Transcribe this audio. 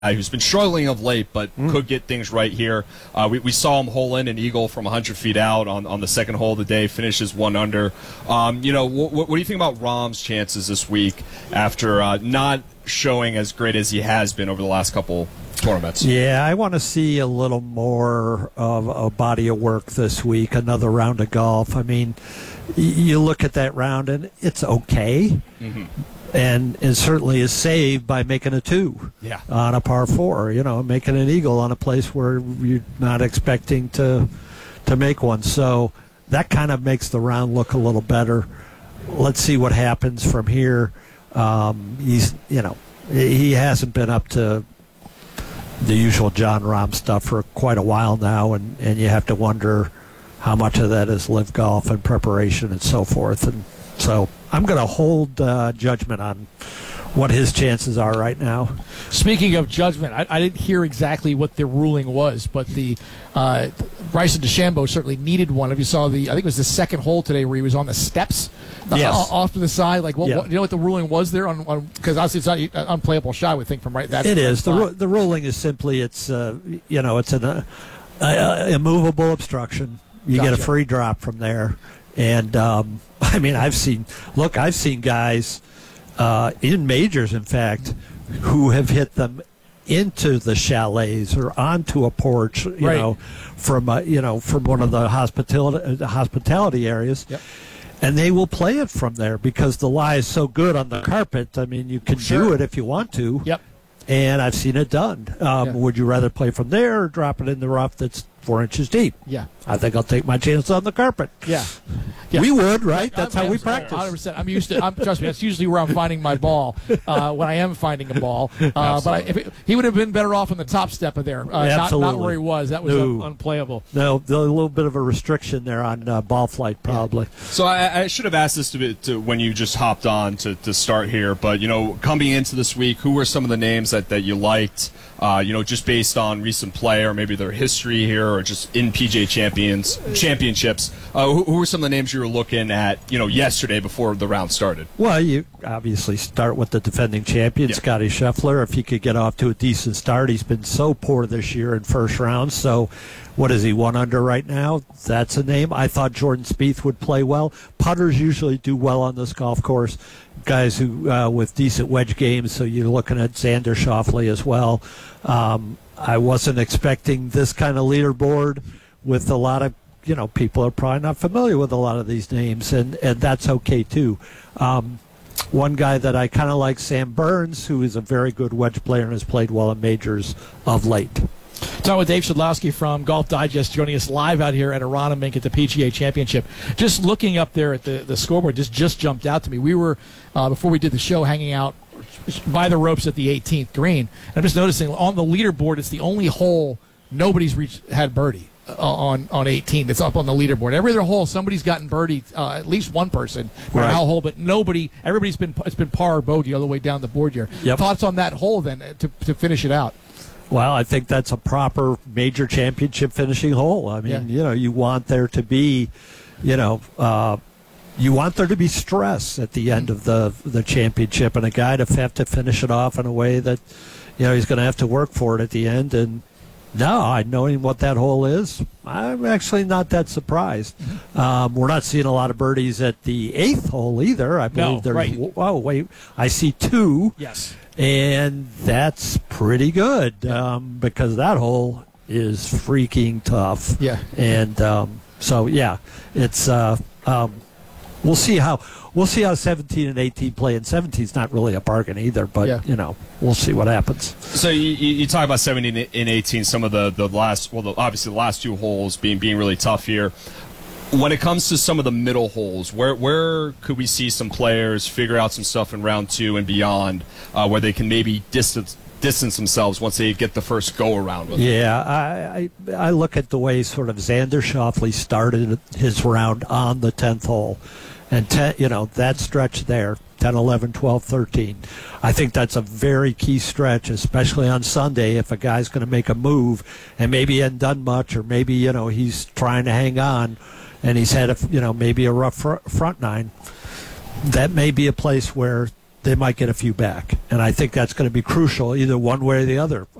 who's been struggling of late, but could get things right here. We saw him hole in an eagle from 100 feet out on the second hole of the day, finishes 1 under. What do you think about Rahm's chances this week after not showing as great as he has been over the last couple tournaments? Yeah, I want to see a little more of a body of work this week, another round of golf. I mean, you look at that round and it's okay. Mm-hmm. And it certainly is saved by making a 2 on a par 4, making an eagle on a place where you're not expecting to make one. So that kind of makes the round look a little better. Let's see what happens from here. He hasn't been up to the usual Jon Rahm stuff for quite a while now, and you have to wonder how much of that is live golf and preparation and so forth. And so I'm going to hold judgment on what his chances are right now. Speaking of judgment, I didn't hear exactly what the ruling was, but the Bryson DeChambeau certainly needed one. If you saw I think it was the second hole today where he was on the steps off to the side. Like, what, you know what the ruling was there? Because obviously it's not an unplayable shot, I would think, from right that. It is. The ruling is simply it's an immovable obstruction. You get a free drop from there. And, I've seen guys in majors, in fact, who have hit them into the chalets or onto a porch, from one of the hospitality areas. Yep. And they will play it from there because the lie is so good on the carpet. I mean, you can do it if you want to. Yep. And I've seen it done. Would you rather play from there or drop it in the rough that's 4 inches deep? Yeah. I think I'll take my chances on the carpet. Yeah. We would, right? That's how we practice. 100%. I'm used to. Trust me. That's usually where I'm finding my ball when I am finding a ball. But he would have been better off on the top step of there, not where he was. That was unplayable. No, a little bit of a restriction there on ball flight, probably. Yeah. So I should have asked this to when you just hopped on to start here. But coming into this week, who were some of the names that you liked? Just based on recent play or maybe their history here, or just in PGA championships. Who were some of the names you were looking at, yesterday before the round started? Well, you obviously start with the defending champion, Scottie Scheffler. If he could get off to a decent start, he's been so poor this year in first round. So, what is he, 1 under right now? That's a name. I thought Jordan Spieth would play well. Putters usually do well on this golf course. Guys who with decent wedge games. So you're looking at Xander Schauffele as well. I wasn't expecting this kind of leaderboard with a lot of, people are probably not familiar with a lot of these names, and that's okay too. One guy that I kind of like, Sam Burns, who is a very good wedge player and has played well in majors of late. Talking with Dave Shedlowski from Golf Digest, joining us live out here at Aronimink at the PGA Championship. Just looking up there at the scoreboard, just jumped out to me. We were, before we did the show, hanging out by the ropes at the 18th green. And I'm just noticing on the leaderboard, it's the only hole nobody's had birdie on 18. It's up on the leaderboard. Every other hole, somebody's gotten birdie, at least one person, hole, but nobody. It's been par or bogey all the way down the board here. Yep. Thoughts on that hole then to finish it out? Well, I think that's a proper major championship finishing hole. I mean, you want there to be, you want there to be stress at the end of the championship, and a guy to have to finish it off in a way that, he's going to have to work for it at the end. And no, knowing what that hole is, I'm actually not that surprised. We're not seeing a lot of birdies at the 8th hole either. I believe there's. Right. Oh wait, I see 2. Yes. And that's pretty good because that hole is freaking tough. Yeah. And it's we'll see how 17 and 18 play. And 17 is not really a bargain either, but we'll see what happens. So you talk about 17 and 18, some of the last, obviously the last 2 holes being really tough here. When it comes to some of the middle holes, where could we see some players figure out some stuff in round 2 and beyond, where they can maybe distance themselves once they get the first go around with it? Yeah, I look at the way sort of Xander Schauffele started his round on the 10th hole, and that stretch there, 10, 11, 12, 13. I think that's a very key stretch, especially on Sunday if a guy's going to make a move and maybe he hadn't done much, or maybe he's trying to hang on. And he's had maybe a rough front nine. That may be a place where they might get a few back. And I think that's going to be crucial, either one way or the other.